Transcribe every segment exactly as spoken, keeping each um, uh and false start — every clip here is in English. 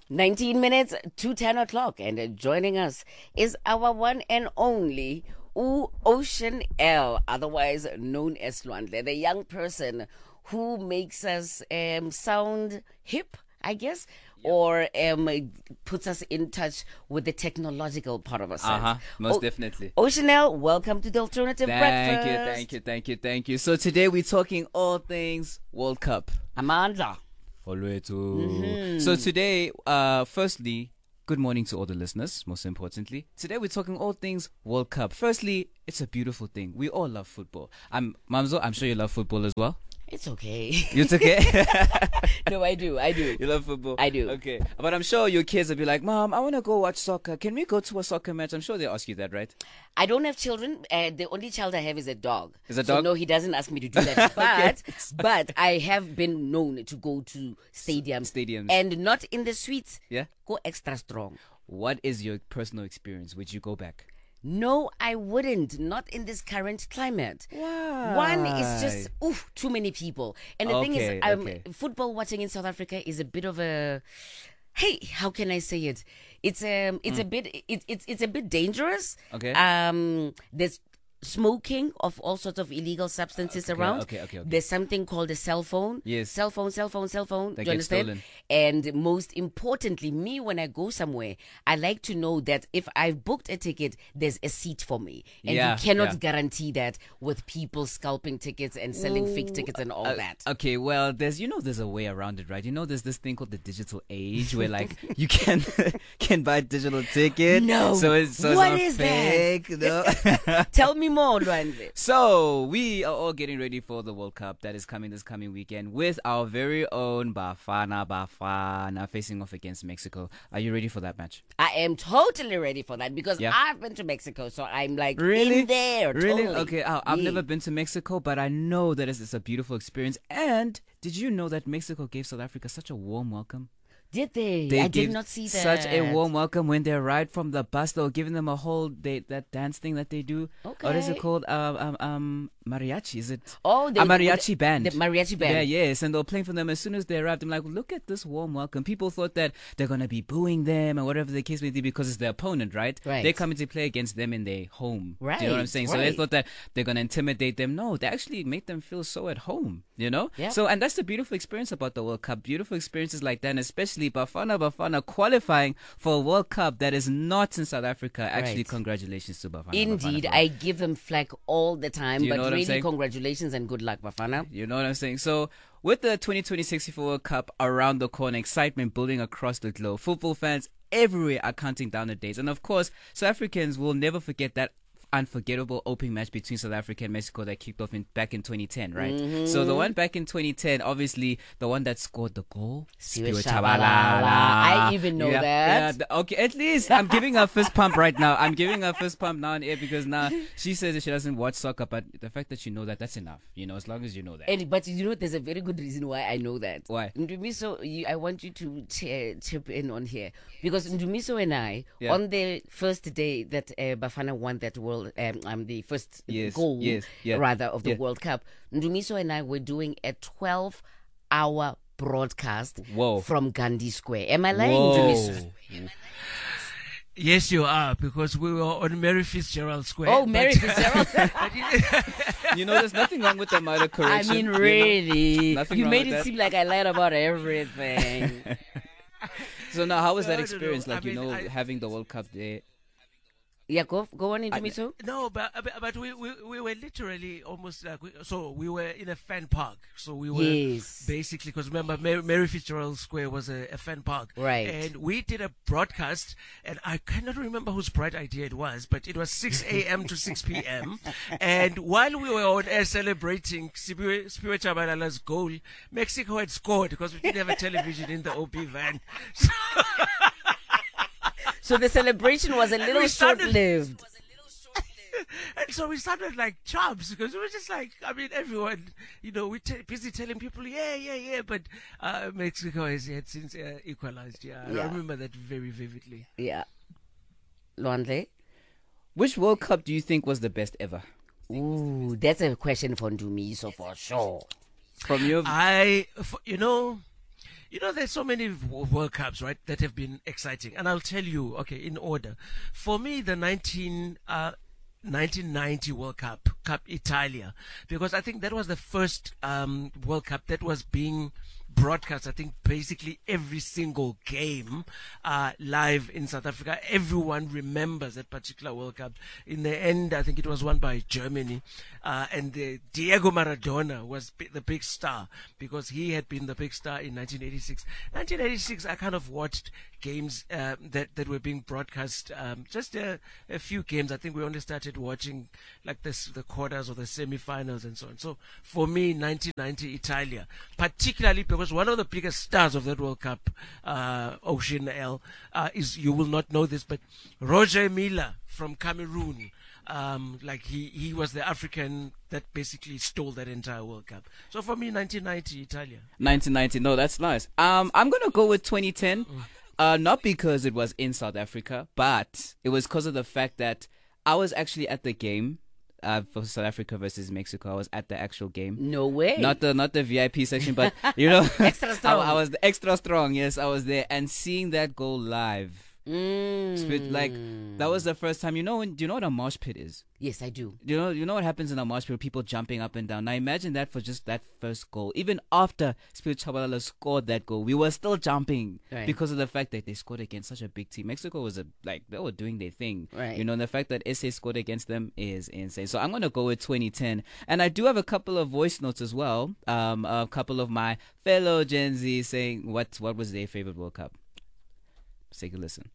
nineteen minutes to ten o'clock, and uh, joining us is our one and only U Ocean L, otherwise known as Lwandle, the young person who makes us um, sound hip, I guess, yep. or um, puts us in touch with the technological part of ourselves. Uh-huh, most o- definitely. Ocean L, welcome to the Alternative thank Breakfast. Thank you, thank you, thank you, thank you. So today we're talking all things World Cup. Amanda. Mm-hmm. So today, uh, firstly, good morning to all the listeners, most importantly. Today we're talking all things World Cup. Firstly, it's a beautiful thing. We all love football. I'm Mamzo, I'm sure you love football as well. It's okay. It's okay? No, I do. I do. You love football? I do. Okay. But I'm sure your kids will be like, Mom, I want to go watch soccer. Can we go to a soccer match? I'm sure they'll ask you that, right? I don't have children. Uh, the only child I have is a dog. Is a so dog? No, he doesn't ask me to do that. But but I have been known to go to stadiums. Stadiums. And not in the suites. Yeah? Go extra strong. What is your personal experience? Would you go back? No, I wouldn't. Not in this current climate. Why? One is just oof, too many people. And the okay, thing is, um, okay. football watching in South Africa is a bit of a. Hey, how can I say it? It's um, it's mm. a bit, it, it's it's a bit dangerous. Okay. Um, there's smoking of all sorts of illegal substances okay, around. Okay, okay, okay. There's something called a cell phone. Yes. Cell phone, cell phone, cell phone. That Do you gets understand? stolen. And most importantly, me, when I go somewhere, I like to know that if I've booked a ticket, there's a seat for me. And yeah, you cannot yeah. guarantee that with people scalping tickets and selling Ooh, fake tickets and all uh, that. Okay, well, there's, you know, there's a way around it, right? You know, there's this thing called the digital age where, like, you can can buy digital ticket. No. So it's, so what it's not is fake. that? No. Tell me more, Lwandle. So we are all getting ready for the World Cup that is coming this coming weekend with our very own Bafana Bafana facing off against Mexico. Are you ready for that match? I am totally ready for that because yeah. I've been to Mexico, so I'm like really? in there. Really? Totally. Okay. Oh, I've yeah. never been to Mexico, but I know that it's, it's a beautiful experience. And did you know that Mexico gave South Africa such a warm welcome? Did they? they I did not see that. Such a warm welcome when they arrived from the bus. They were giving them a whole they, that dance thing that they do. Okay. What is it called? Um, um, um mariachi. Is it? Oh, they, a mariachi the, band. The mariachi band. Yeah, yes. And they were playing for them as soon as they arrived. I'm like, look at this warm welcome. People thought that they're gonna be booing them or whatever the case may be because it's their opponent, right? Right. They're coming to play against them in their home. Right. Do you know what I'm saying? Right. So they thought that they're gonna intimidate them. No, they actually make them feel so at home. You know? Yeah. So and that's the beautiful experience about the World Cup. Beautiful experiences like that, and especially Bafana Bafana qualifying for a World Cup that is not in South Africa. Actually, right. congratulations to Bafana. Indeed, Bafana. I give them flack all the time, Do you but know what I'm really saying? congratulations and good luck, Bafana. You know what I'm saying? So, with the twenty twenty-six FIFA World Cup around the corner, excitement building across the globe, football fans everywhere are counting down the days. And of course, South Africans will never forget that unforgettable opening match between South Africa and Mexico that kicked off in back in twenty ten, right? Mm-hmm. So the one back in twenty ten, obviously the one that scored the goal, Spiwe Tshabalala. I even know yeah, that. Yeah, the, okay, at least I'm giving her a fist pump right now. I'm giving her a fist pump now on air because now she says that she doesn't watch soccer, but the fact that you know that, that's enough. You know, as long as you know that. And, but you know, there's a very good reason why I know that. Why? Ndumiso, you, I want you to ch- chip in on here because Ndumiso and I, yeah. on the first day that uh, Bafana won that world, um, um the first yes, goal, yes, yeah. rather, of the yeah. World Cup, Ndumiso and I were doing a twelve-hour broadcast Whoa. from Gandhi Square. Am I lying, Whoa. Ndumiso? Yes, you are, because we were on Mary Fitzgerald Square. Oh, Mary Fitzgerald. You know, there's nothing wrong with the minor correction. I mean, really. You, know, you made it that. seem like I lied about everything. So now, how was that No, experience? no, no. Like, I you mean, know, I- having the World Cup there? Yeah, go go on, Ndumiso. No, but but, but we, we we were literally almost like we, so we were in a fan park. So we were Yes. basically, because remember Mary, Mary Fitzgerald Square was a, a fan park, Right. And we did a broadcast, and I cannot remember whose bright idea it was, but it was six a.m. to six p.m. And while we were on air celebrating Spiwe Spiwe Tshabalala's goal, Mexico had scored because we didn't have a television in the O P van. So So the celebration was a little we started- short-lived. And so we started like chubs because we were just like, I mean, everyone, you know, we're t- busy telling people, yeah, yeah, yeah, but uh, Mexico has had since uh, equalized. Yeah, Yeah. I remember that very vividly. Yeah. Lwandle? Which World Cup do you think was the best ever? Ooh, that's a question for Ndumiso for sure. From your I, f- you know, You know, there's so many w- World Cups, right, that have been exciting. And I'll tell you, okay, in order. For me, the nineteen, uh, nineteen ninety World Cup, Cup Italia, because I think that was the first um, World Cup that was being broadcast. I think basically every single game uh, live in South Africa. Everyone remembers that particular World Cup. In the end, I think it was won by Germany, uh, and uh, Diego Maradona was bi- the big star because he had been the big star in nineteen eighty-six. nineteen eighty-six, I kind of watched games uh, that that were being broadcast. Um, just a, a few games. I think we only started watching like this, the quarters or the semi-finals and so on. So for me, nineteen ninety Italia, particularly because one of the biggest stars of that World Cup, uh, Ocean L, uh, is, you will not know this, but Roger Milla from Cameroon. Um, like he, he was the African that basically stole that entire World Cup. So for me, nineteen ninety Italia. nineteen ninety. No, that's nice. Um, I'm gonna go with twenty ten. Uh, not because it was in South Africa, but it was because of the fact that I was actually at the game. Uh, for South Africa versus Mexico, I was at the actual game. No way. Not the not the V I P section, but you know, Extra strong. I, I was the extra strong. Yes, I was there, and seeing that go live, Mm. Spirit, like that was the first time. You know, when, do you know what a mosh pit is? Yes, I do. You know, you know what happens in a mosh pit? People jumping up and down. Now imagine that for just that first goal. Even after Spirit Chabalala scored that goal, we were still jumping Right. because of the fact that they scored against such a big team. Mexico was a like they were doing their thing. Right. You know, and the fact that S A scored against them is insane. So I'm gonna go with twenty ten, and I do have a couple of voice notes as well. Um, a couple of my fellow Gen Z saying what what was their favorite World Cup. Let's take a listen.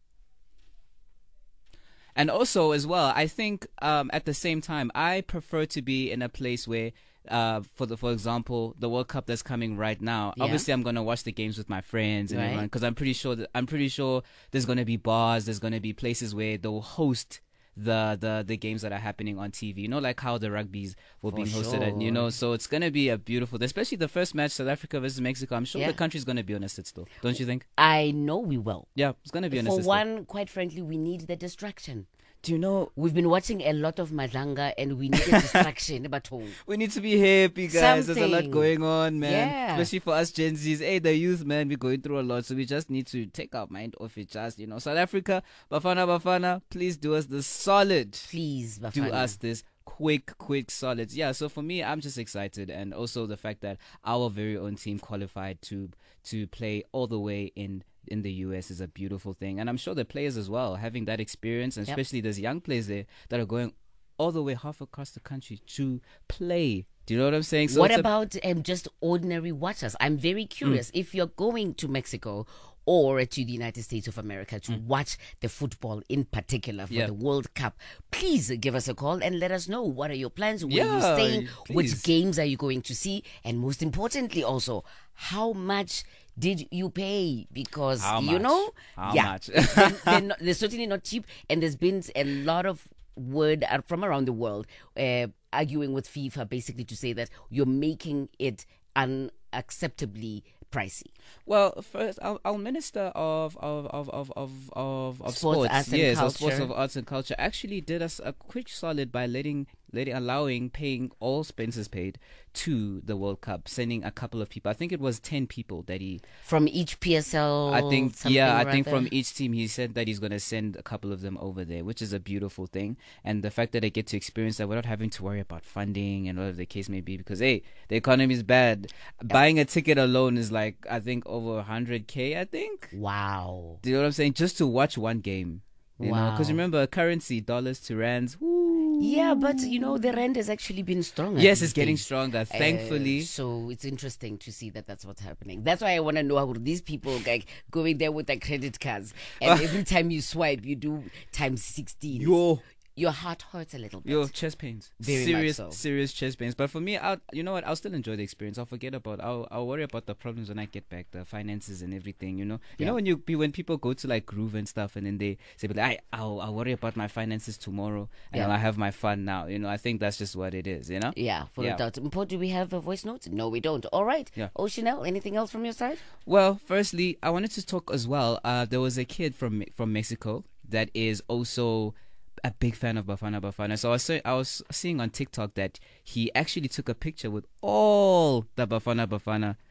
And also, as well, I think um, at the same time, I prefer to be in a place where, uh, for the, for example, the World Cup that's coming right now. Yeah. Obviously, I'm gonna watch the games with my friends and Right. everyone because I'm pretty sure that I'm pretty sure there's gonna be bars, there's gonna be places where they'll host the the the games that are happening on T V. You know, like how the rugbies were For being hosted, at, you sure. know. So it's gonna be a beautiful, especially the first match, South Africa versus Mexico. I'm sure Yeah. the country's gonna be on a sit still, don't you think? I know we will. Yeah, it's gonna be on a For sit still. one, quite frankly, we need the distraction. Do you know? We've been watching a lot of Madanga and we need a distraction. But oh, We need to be happy, guys. There's a lot Something. going on, man. Yeah. Especially for us Gen Zs. Hey, the youth, man, we're going through a lot. So we just need to take our mind off it. Just, you know, South Africa, Bafana Bafana, please do us the solid. please, Do Bafana. us this quick, quick solids. Yeah, so for me, I'm just excited. And also the fact that our very own team qualified to to play all the way in in the U S is a beautiful thing. And I'm sure the players as well, having that experience, and Yep. especially there's young players there that are going all the way half across the country to play. Do you know what I'm saying? So what it's a- about um, just ordinary watchers? I'm very curious. If you're going to Mexico or to the United States of America to watch the football in particular for Yeah. the World Cup, please give us a call and let us know what are your plans, where are you Yeah, staying, please. which games are you going to see, and most importantly also, how much did you pay? Because, How you much? know, How yeah, much? they're, they're, not, they're certainly not cheap, and there's been a lot of word uh, from around the world uh, arguing with FIFA basically to say that you're making it unacceptably pricey. Well, first, our, our minister of of of of of of, of Sports, sports, arts and yes, of sports culture. of arts and culture, actually did us a quick solid by letting letting allowing paying all expenses paid to the World Cup, sending a couple of people. I think it was ten people that he. From each P S L, I think something yeah, I or think other. from each team he said that he's gonna send a couple of them over there, which is a beautiful thing. And the fact that they get to experience that without having to worry about funding and whatever the case may be, because hey, the economy is bad. Buying a ticket alone is like I think over a hundred k. I think. Wow. Do you know what I'm saying? Just to watch one game. You know, because Wow. remember, currency, dollars to rands. Woo. Yeah, but you know the rand has actually been stronger. Yes, these it's getting days. stronger, Uh, thankfully. so it's interesting to see that that's what's happening. That's why I want to know how these people like going there with their credit cards, and every time you swipe, you do times sixteen. Yo. Your heart hurts a little bit. Yo, chest pains. Very much serious, so. serious chest pains. But for me, I'll, you know what? I'll still enjoy the experience. I'll forget about. I'll, I'll worry about the problems when I get back, the finances and everything. You know, you Yeah. know when you be when people go to like Groove and stuff, and then they say, "But I, I'll, I'll worry about my finances tomorrow, and Yeah. I'll have my fun now." You know, I think that's just what it is. You know. Yeah, for Yeah. a doubt. Mpo, do we have a voice note? No, we don't. All right. Yeah. Oh, Chanel, anything else from your side? Well, firstly, I wanted to talk as well. Uh, there was a kid from from Mexico that is also a big fan of Bafana Bafana. So I was I was seeing on TikTok that he actually took a picture with all the Bafana Bafana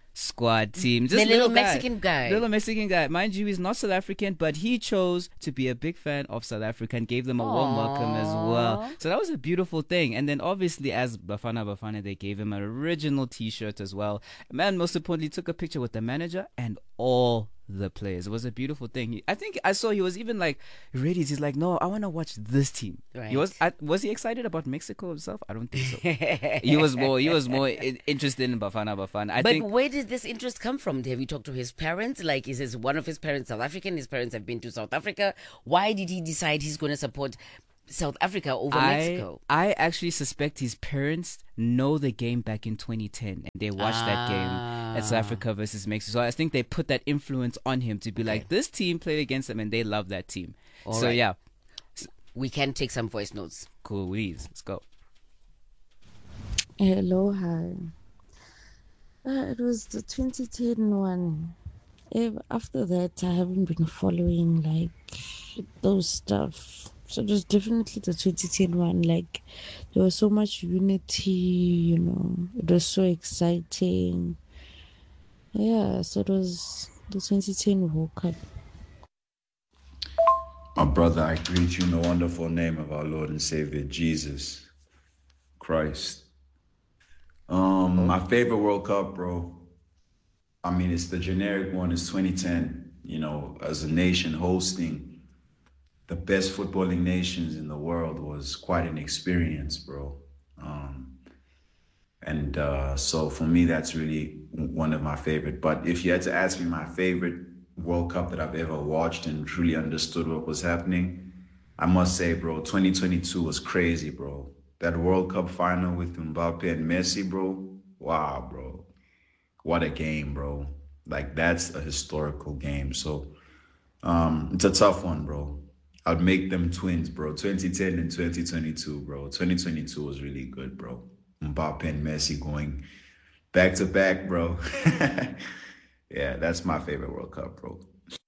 squad team. Just The little guy. Mexican guy. Little Mexican guy. Mind you, he's not South African, but he chose to be a big fan of South Africa and gave them a warm welcome as well. So that was a beautiful thing. And then obviously as Bafana Bafana, they gave him an original t-shirt as well. Man, most importantly, took a picture with the manager and all the players. It was a beautiful thing. He, I think I saw he was even like ready. He's like, no, I want to watch this team. Right. He was. I, was he excited about Mexico himself? I don't think so. he was more. He was more in, interested in Bafana Bafana. I but think. where did this interest come from? Have you talked to his parents? Like, is his one of his parents South African? His parents have been to South Africa. Why did he decide he's going to support South Africa over I, Mexico? I actually suspect his parents know the game back in twenty ten and they watched ah. that game at South Africa versus Mexico. So I think they put that influence on him to be like, this team played against them and they love that team. All so right. yeah. We can take some voice notes. Cool, please. Let's go. Hello, hi. Uh, it was the twenty ten one. Eh, After that, I haven't been following like those stuff. So it was definitely the twenty ten one. Like, there was so much unity, you know. It was so exciting. Yeah, so it was the twenty ten World Cup. My brother, I greet you in the wonderful name of our Lord and Savior, Jesus Christ. Um, my favorite World Cup, bro. I mean, it's the generic one. It's twenty ten. You know, as a nation hosting the best footballing nations in the world was quite an experience, bro. Um, and uh, so for me, that's really one of my favorite. But if you had to ask me my favorite World Cup that I've ever watched and truly understood what was happening, I must say, bro, twenty twenty-two was crazy, bro. That World Cup final with Mbappe and Messi, bro. Wow, bro. What a game, bro. Like, that's a historical game. So um, it's a tough one, bro. I'd make them twins, bro. twenty ten and twenty twenty-two, bro. twenty twenty-two was really good, bro. Mbappe and Messi going back to back, bro. Yeah, that's my favorite World Cup, bro.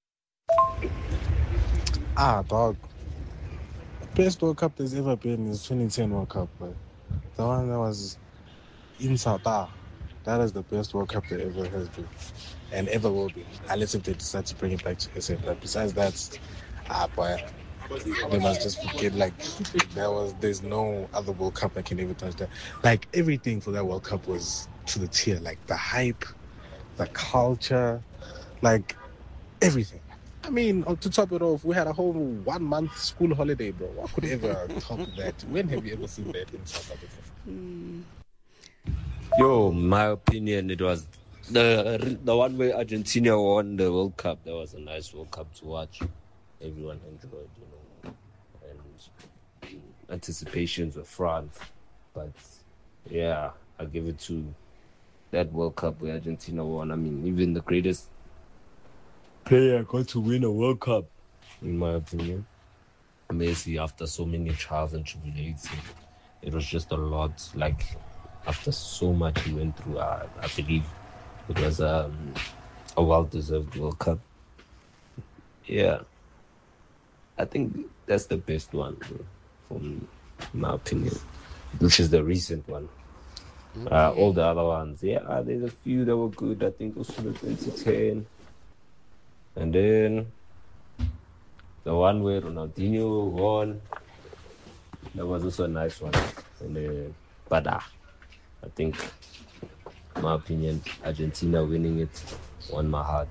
Ah, dog. The best World Cup there's ever been is twenty ten World Cup, bro. The one that was in South Africa. That is the best World Cup there ever has been. And ever will be. Unless if they decide to bring it back to S A. But besides that, ah, boy, they must just forget, like, there was, there's no other World Cup that can ever touch that. Like, everything for that World Cup was to the tier. Like, the hype, the culture, like, everything. I mean, to top it off, we had a whole one-month school holiday, bro. What could ever top that? When have you ever seen that in South Africa? Mm. Yo, my opinion, it was the the one where Argentina won the World Cup. That was a nice World Cup to watch. Everyone enjoyed, you know, and anticipations of France. But yeah, I give it to that World Cup where Argentina won. I mean, even the greatest player got to win a World Cup, in my opinion. Messi, after so many trials and tribulations, it was just a lot. Like, after so much he went through, uh, I believe it was um, a well-deserved World Cup. Yeah, I think that's the best one, from my opinion, which is the recent one. Uh, all the other ones, yeah, there's a few that were good. I think also the twenty ten. And then the one where Ronaldinho won, that was also a nice one. And then, but uh, I think, in my opinion, Argentina winning it won my heart.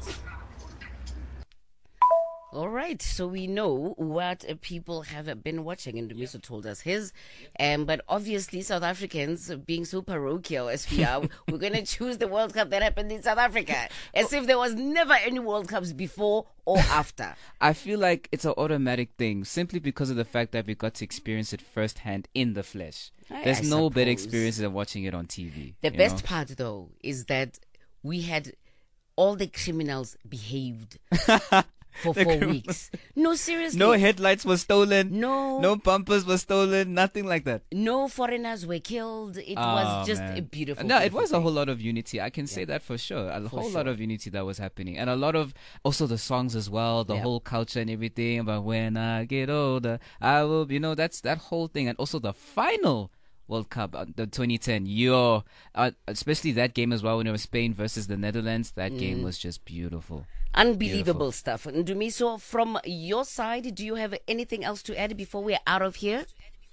All right, so we know what uh, people have been watching, and Dumiso told us his. Um, but obviously, South Africans, being so parochial as we are, we're going to choose the World Cup that happened in South Africa, as if there was never any World Cups before or after. I feel like it's an automatic thing, simply because of the fact that we got to experience it firsthand in the flesh. I- There's I no better suppose. experience than watching it on T V. The you best know? part, though, is that we had all the criminals behaved for The four criminals. weeks. No, seriously. No headlights were stolen. No. No bumpers were stolen. Nothing like that. No foreigners were killed. It Oh, was just man. a beautiful. No, it beautiful was a thing. whole lot of unity. I can say that for sure. A For whole lot sure. of unity that was happening, and a lot of also the songs as well, the Yeah. whole culture and everything. But when I get older, I will. You know, that's that whole thing, and also the final World Cup, uh, the twenty ten. Your, uh, especially that game as well when it was Spain versus the Netherlands. That mm. game was just beautiful. Unbelievable Beautiful. stuff. Ndumiso, from your side, do you have anything else to add before we're out of here?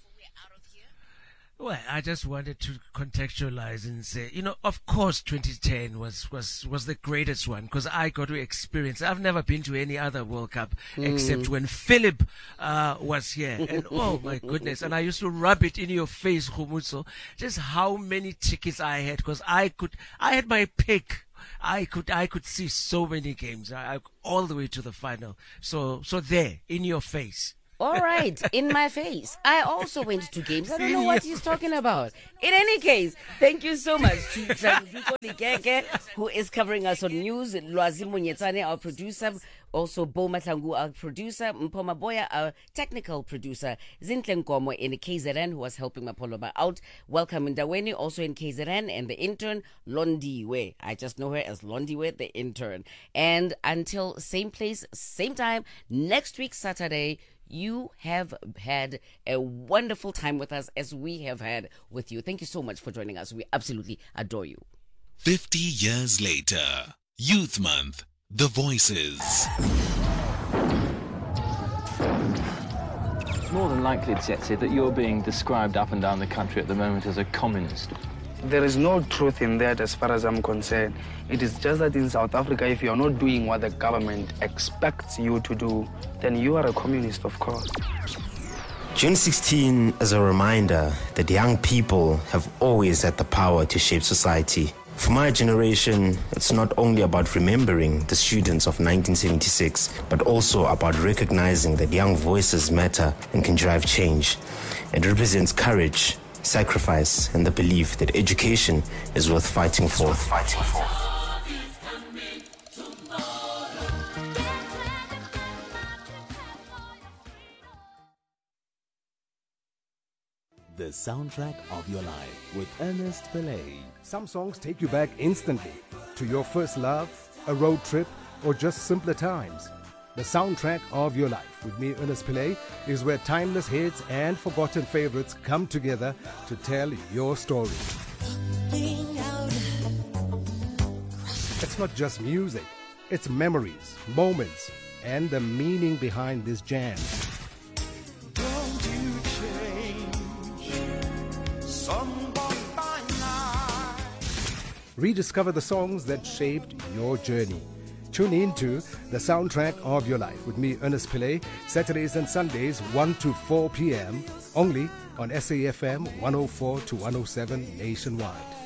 Well, I just wanted to contextualize and say, you know, of course, twenty ten was was was the greatest one because I got to experience. I've never been to any other World Cup mm. except when Philip uh, was here, and oh my goodness! And I used to rub it in your face, Khumuso, just how many tickets I had because I could, I had my pick. I could I could see so many games, I, I, all the way to the final. So so there, in your face. All right, in my face. I also went to games. I don't know what he's talking about. In any case, thank you so much to Tlanduko Ligeke, who is covering us on news, Lwazi Munyetsane, our producer, also Bo Matlangu, our producer, Mpoma Boya, our technical producer, Zintle Nkomo in K Z N, who was helping Mapoloma out. Welcome Ndaweni, also in K Z N, and the intern, Londiwe. I just know her as Londiwe, the intern. And until same place, same time, next week, Saturday, you have had a wonderful time with us as we have had with you. Thank you so much for joining us. We absolutely adore you. fifty years later, Youth Month, The Voices. It's more than likely, Tsetse, that you're being described up and down the country at the moment as a communist. There is no truth in that as far as I'm concerned. It is just that in South Africa, if you're not doing what the government expects you to do, then you are a communist, of course. June sixteenth is a reminder that young people have always had the power to shape society. For my generation, it's not only about remembering the students of nineteen seventy-six, but also about recognizing that young voices matter and can drive change. It represents courage, sacrifice, and the belief that education is worth fighting for. Worth fighting for. The soundtrack of your life with Ernest Pillay. Some songs take you back instantly to your first love, a road trip, or just simpler times. The soundtrack of your life with me, Ernest Pillay, is where timeless hits and forgotten favorites come together to tell your story. It's not just music, it's memories, moments, and the meaning behind this jam. Don't you change someone by night. Rediscover the songs that shaped your journey. Tune in to The Soundtrack of Your Life with me, Ernest Pillay, Saturdays and Sundays, one to four p.m. only on S A F M one oh four to one oh seven nationwide.